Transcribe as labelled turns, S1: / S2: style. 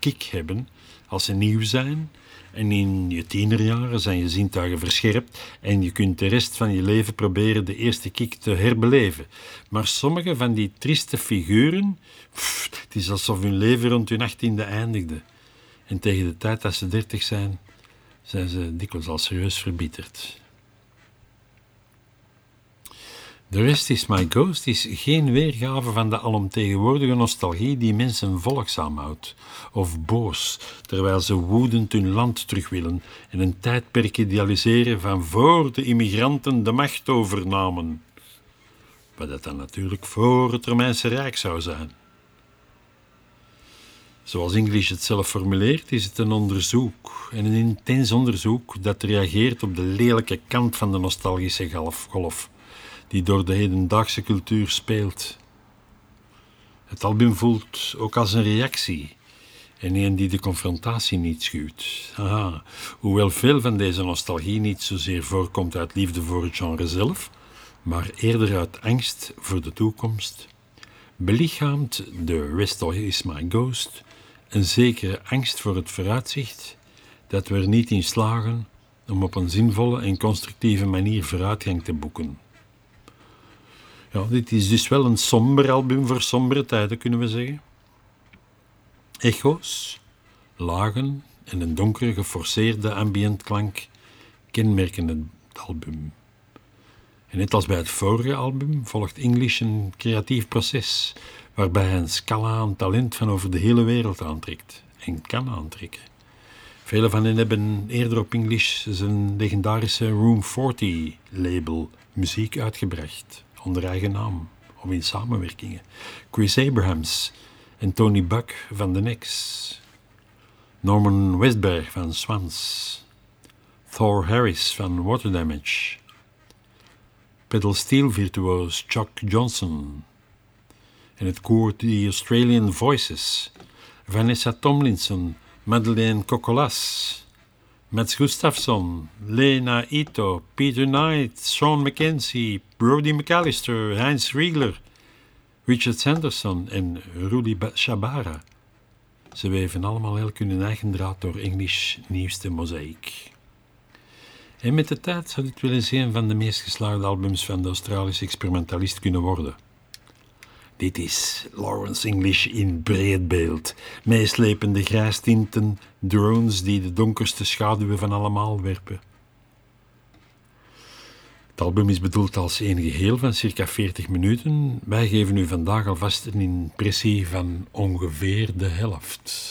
S1: kick hebben als ze nieuw zijn. En in je tienerjaren zijn je zintuigen verscherpt en je kunt de rest van je leven proberen de eerste kick te herbeleven. Maar sommige van die trieste figuren, het is alsof hun leven rond hun 18e eindigde. En tegen de tijd dat ze 30 zijn ze dikwijls al serieus verbitterd. The Rest Is My Ghost is geen weergave van de alomtegenwoordige nostalgie die mensen volgzaam houdt, of boos, terwijl ze woedend hun land terug willen en een tijdperk idealiseren van voor de immigranten de macht overnamen. Wat dat dan natuurlijk voor het Romeinse Rijk zou zijn. Zoals English het zelf formuleert, is het een onderzoek, en een intens onderzoek dat reageert op de lelijke kant van de nostalgische golf die door de hedendaagse cultuur speelt. Het album voelt ook als een reactie en een die de confrontatie niet schuwt. Aha, hoewel veel van deze nostalgie niet zozeer voorkomt uit liefde voor het genre zelf, maar eerder uit angst voor de toekomst, belichaamt The Rest Is My Ghost een zekere angst voor het vooruitzicht dat we er niet in slagen om op een zinvolle en constructieve manier vooruitgang te boeken. Ja, dit is dus wel een somber album voor sombere tijden, kunnen we zeggen. Echo's, lagen en een donkere, geforceerde ambientklank kenmerken het album. En net als bij het vorige album volgt English een creatief proces waarbij hij een scala aan talent van over de hele wereld aantrekt en kan aantrekken. Vele van hen hebben eerder op English zijn legendarische Room 40 label muziek uitgebracht, onder eigen naam of in samenwerkingen. Chris Abrahams en Tony Buck van The Knack, Norman Westberg van Swans, Thor Harris van Water Damage, pedal steel virtuoos Chuck Johnson en het koor The Australian Voices, Vanessa Tomlinson, Madeleine Cocolas, Mats Gustafsson, Lena Ito, Peter Knight, Sean McKenzie, Brody McAllister, Heinz Riegler, Richard Sanderson en Rudy Shabara. Ze weven allemaal elk hun eigen draad door English nieuwste mozaïek. En met de tijd zou dit wel eens een van de meest geslaagde albums van de Australische experimentalist kunnen worden. Dit is Lawrence English in breed beeld, meeslepende grijstinten, drones die de donkerste schaduwen van allemaal werpen. Het album is bedoeld als één geheel van circa 40 minuten. Wij geven u vandaag alvast een impressie van ongeveer de helft.